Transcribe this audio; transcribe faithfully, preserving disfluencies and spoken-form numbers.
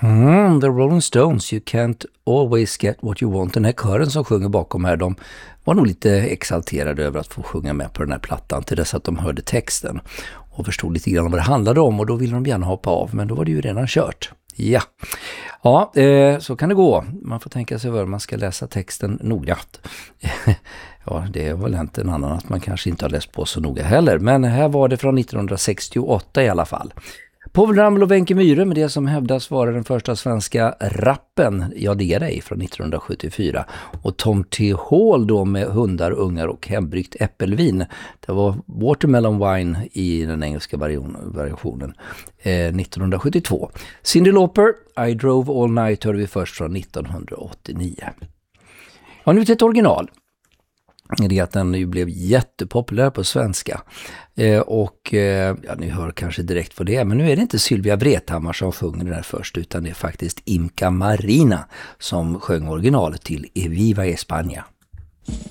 Mm, The Rolling Stones, You Can't Always Get What You Want. Den här kören som sjunger bakom här, de var nog lite exalterade över att få sjunga med på den här plattan till dess att de hörde texten och förstod lite grann vad det handlade om, och då ville de gärna hoppa av, men då var det ju redan kört. Ja, ja eh, så kan det gå. Man får tänka sig över, man ska läsa texten noggrant. Ja, det är väl inte en annan att man kanske inte har läst på så noga heller, men här var det från nittonhundrasextioåtta i alla fall. Povel Ramel och Wenche Myhre med det som hävdas vara den första svenska rappen, ja det är det, från nittonhundrasjuttiofyra. Och Tom T. Hall då med Hundar, ungar och hembryggt äppelvin. Det var Watermelon Wine i den engelska variationen eh, nittonhundrasjuttiotvå. Cyndi Lauper, I Drove All Night hörde vi först från nittonhundraåttionio. Ja, nu till ett original. Det är att den ju blev jättepopulär på svenska. Eh, och eh, ja, ni hör kanske direkt vad det är, men nu är det inte Sylvia Vrethammar som sjunger den här först, utan det är faktiskt Imca Marina som sjöng originalet till E Viva España.